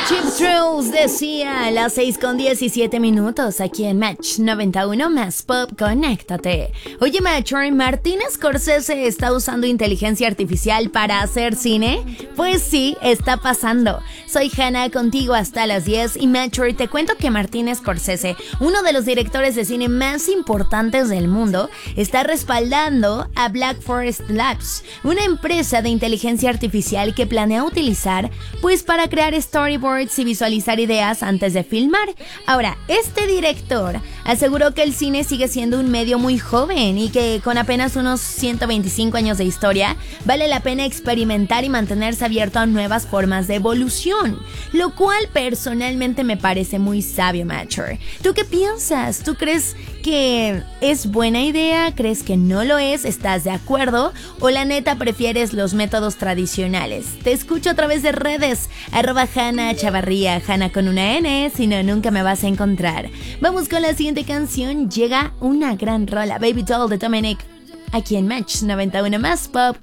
Chip Thrills decía a las 6:17 aquí en Match 91 más Pop, conéctate. Oye, Matcher, ¿Martin Scorsese está usando inteligencia artificial para hacer cine? Pues sí, está pasando. Soy Hannah, contigo hasta las 10 y Matcher, te cuento que Martin Scorsese, uno de los directores de cine más importantes del mundo, está respaldando a Black Forest Labs, una empresa de inteligencia artificial que planea utilizar pues para crear storyboards y visualizar ideas antes de filmar. Ahora, este director aseguró que el cine sigue siendo un medio muy joven y que con apenas unos 125 años de historia vale la pena experimentar y mantenerse abierto a nuevas formas de evolución, lo cual personalmente me parece muy sabio, Matcher. ¿Tú qué piensas? ¿Tú crees que es buena idea? ¿Crees que no lo es? ¿Estás de acuerdo? ¿O la neta prefieres los métodos tradicionales? Te escucho a través de redes, @Hannah Chavarría, Hannah con una N, si no, nunca me vas a encontrar. Vamos con la siguiente canción, llega una gran rola, Baby Doll de Dominic, aquí en Match 91 más Pop,